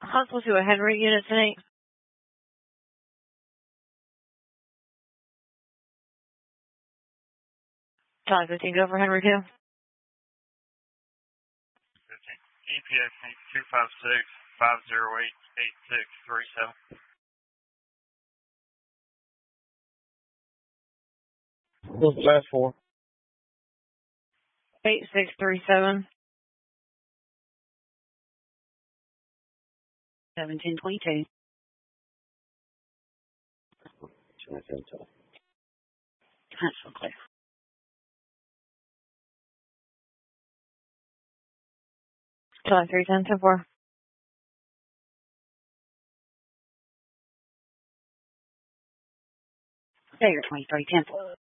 Hospital to a Henry unit tonight. Charlie 15, go for Henry 2. 15. EPA 256-508-8637. What's the last four? 8637. 1722. That's so clear. Charlie 310, 10-4. There, 23, 10-4.